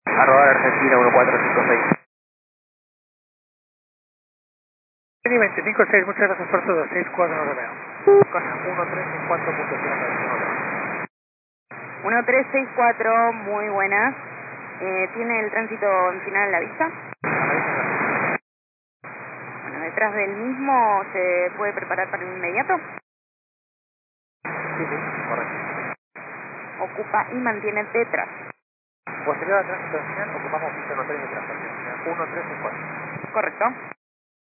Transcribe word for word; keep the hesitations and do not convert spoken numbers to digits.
Arroba Argentina uno cuatro cinco seis. veinticinco seis, muchas gracias por todo, seis cuatro Romeo. Con uno tres seis cuatro punto cero. uno tres seis cuatro, muy buenas. Eh, ¿Tiene el tránsito en final a la vista? Bueno, detrás del mismo, ¿se puede preparar para el inmediato? Sí, sí, correcto. Ocupa y mantiene detrás. Posterior al tránsito final, ocupamos pista uno tres de transferencia. uno tres seis cuatro. Correcto.